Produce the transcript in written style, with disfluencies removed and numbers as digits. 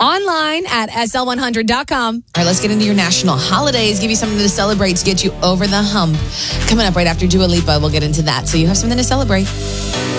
Online at SL100.com. All right, let's get into your national holidays. Give you something to celebrate to get you over the hump. Coming up right after Dua Lipa, we'll get into that. So you have something to celebrate.